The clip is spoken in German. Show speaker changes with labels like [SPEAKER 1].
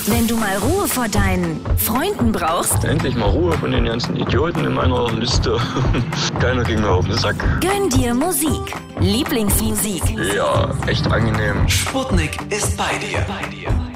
[SPEAKER 1] Wenn du mal Ruhe vor deinen Freunden brauchst,
[SPEAKER 2] Endlich mal Ruhe von den ganzen Idioten in meiner Liste. Keiner ging mir auf den Sack.
[SPEAKER 1] gönn dir Musik. Lieblingsmusik.
[SPEAKER 2] Ja, echt angenehm.
[SPEAKER 3] Sputnik ist bei dir.